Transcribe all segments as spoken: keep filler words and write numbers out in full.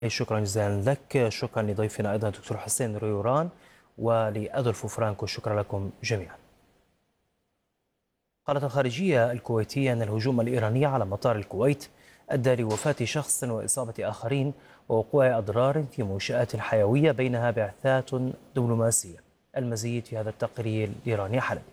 شكرا جزيلا لك. شكرا لضيفنا أيضا دكتور حسين ريوران ولأدولفو فرانكو. شكرا لكم جميعا. قالت الخارجية الكويتية أن الهجوم الإيراني على مطار الكويت أدى لوفاة شخص وإصابة آخرين ووقوع أضرار في منشآت حيوية بينها بعثات دبلوماسية. المزيد في هذا التقرير لرانيا حلب.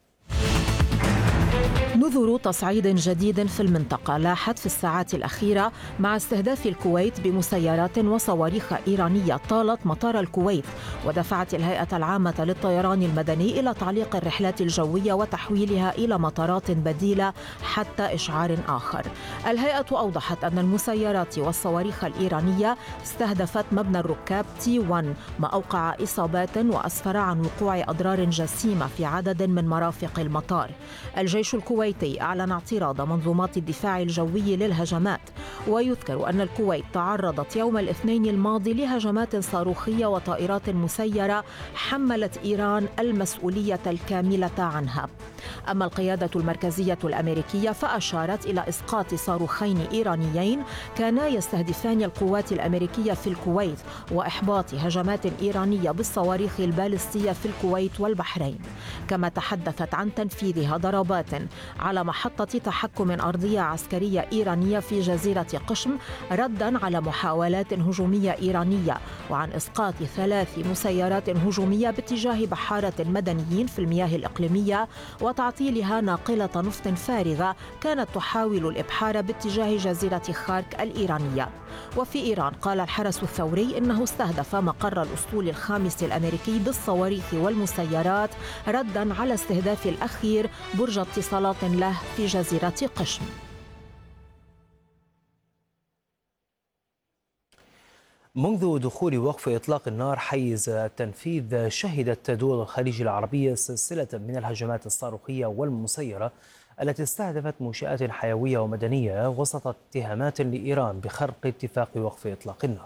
نذر تصعيد جديد في المنطقة لاحت في الساعات الأخيرة مع استهداف الكويت بمسيرات وصواريخ إيرانية طالت مطار الكويت، ودفعت الهيئة العامة للطيران المدني إلى تعليق الرحلات الجوية وتحويلها إلى مطارات بديلة حتى إشعار آخر. الهيئة أوضحت أن المسيرات والصواريخ الإيرانية استهدفت مبنى الركاب تي واحد، ما أوقع إصابات وأسفر عن وقوع أضرار جسيمة في عدد من مرافق المطار. الجيش الكويتي أعلن اعتراض منظومات الدفاع الجوي للهجمات، ويذكر أن الكويت تعرضت يوم الاثنين الماضي لهجمات صاروخية وطائرات مسيرة حملت إيران المسؤولية الكاملة عنها. أما القيادة المركزية الأمريكية فأشارت إلى إسقاط صاروخين إيرانيين كانا يستهدفان القوات الأمريكية في الكويت وإحباط هجمات إيرانية بالصواريخ البالستية في الكويت والبحرين. كما تحدثت عن تنفيذها ضربات على محطة تحكم أرضية عسكرية إيرانية في جزيرة قشم ردا على محاولات هجومية إيرانية، وعن إسقاط ثلاث مسيرات هجومية باتجاه بحارة المدنيين في المياه الإقليمية وتعطيلها ناقلة نفط فارغة كانت تحاول الإبحار باتجاه جزيرة خارك الإيرانية. وفي إيران قال الحرس الثوري إنه استهدف مقر الأسطول الخامس الأمريكي بالصواريخ والمسيرات ردا على استهداف الأخير برج اتصالات له في جزيرة قشم. منذ دخول وقف إطلاق النار حيز التنفيذ شهدت دول الخليج العربية سلسلة من الهجمات الصاروخية والمسيرة التي استهدفت منشآت حيوية ومدنية وسط اتهامات لإيران بخرق اتفاق وقف إطلاق النار.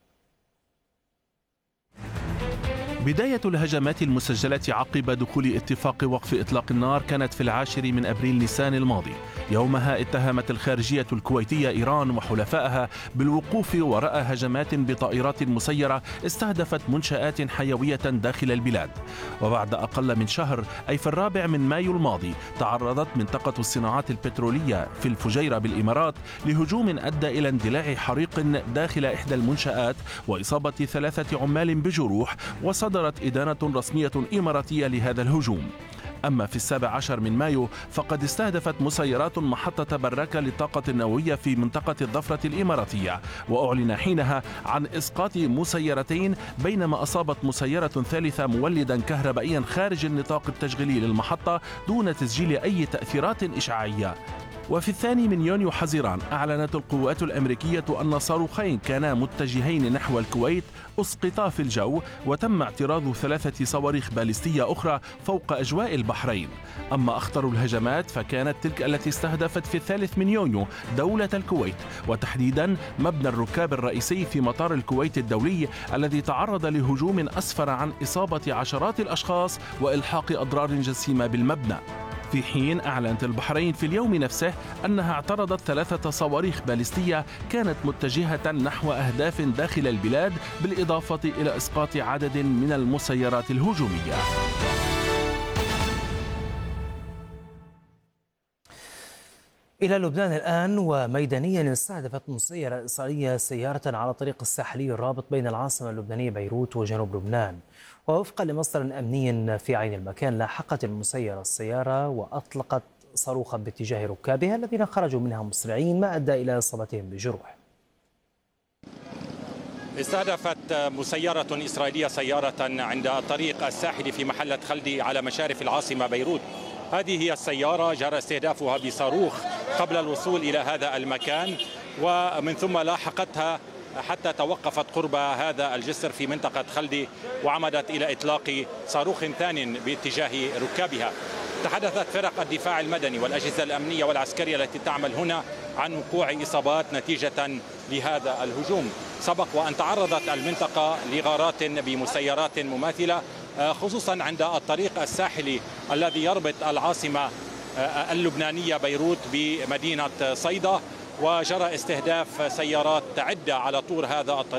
بداية الهجمات المسجلة عقب دخول اتفاق وقف إطلاق النار كانت في العاشر من أبريل نيسان الماضي. يومها اتهمت الخارجية الكويتية إيران وحلفائها بالوقوف وراء هجمات بطائرات مسيرة استهدفت منشآت حيوية داخل البلاد. وبعد أقل من شهر، أي في الرابع من مايو الماضي، تعرضت منطقة الصناعات البترولية في الفجيرة بالإمارات لهجوم أدى إلى اندلاع حريق داخل إحدى المنشآت وإصابة ثلاثة عمال بجروح، وصدرت إدانة رسمية إماراتية لهذا الهجوم. أما في السابع عشر من مايو فقد استهدفت مسيرات محطة براكة للطاقة النووية في منطقة الظفرة الإماراتية، وأعلن حينها عن إسقاط مسيرتين، بينما أصابت مسيرة ثالثة مولدا كهربائيا خارج النطاق التشغيلي للمحطة دون تسجيل أي تأثيرات إشعاعية. وفي الثاني من يونيو حزيران أعلنت القوات الأمريكية أن صاروخين كانا متجهين نحو الكويت أسقطا في الجو، وتم اعتراض ثلاثة صواريخ باليستية أخرى فوق أجواء البحرين. أما أخطر الهجمات فكانت تلك التي استهدفت في الثالث من يونيو دولة الكويت، وتحديدا مبنى الركاب الرئيسي في مطار الكويت الدولي الذي تعرض لهجوم أسفر عن إصابة عشرات الأشخاص وإلحاق أضرار جسيمة بالمبنى. في حين أعلنت البحرين في اليوم نفسه أنها اعترضت ثلاثة صواريخ باليستية كانت متجهة نحو أهداف داخل البلاد، بالإضافة إلى إسقاط عدد من المسيرات الهجومية. إلى لبنان الآن، وميدانيا استهدفت مسيرة إسرائيلية سيارة على طريق الساحلي الرابط بين العاصمة اللبنانية بيروت وجنوب لبنان. ووفقا لمصدر أمني في عين المكان، لاحقت المسيرة السيارة وأطلقت صاروخا باتجاه ركابها الذين خرجوا منها مسرعين، ما أدى إلى إصابتهم بجروح. استهدفت مسيرة إسرائيلية سيارة عند الطريق الساحلي في محلة خلدي على مشارف العاصمة بيروت. هذه هي السيارة جرى استهدافها بصاروخ قبل الوصول إلى هذا المكان، ومن ثم لاحقتها حتى توقفت قرب هذا الجسر في منطقة خلدي، وعمدت إلى إطلاق صاروخ ثان باتجاه ركابها. تحدثت فرق الدفاع المدني والأجهزة الأمنية والعسكرية التي تعمل هنا عن وقوع إصابات نتيجة لهذا الهجوم. سبق وأن تعرضت المنطقة لغارات بمسيرات مماثلة، خصوصا عند الطريق الساحلي الذي يربط العاصمة اللبنانية بيروت بمدينة صيدا، وجرى استهداف سيارات عدة على طول هذا الطريق.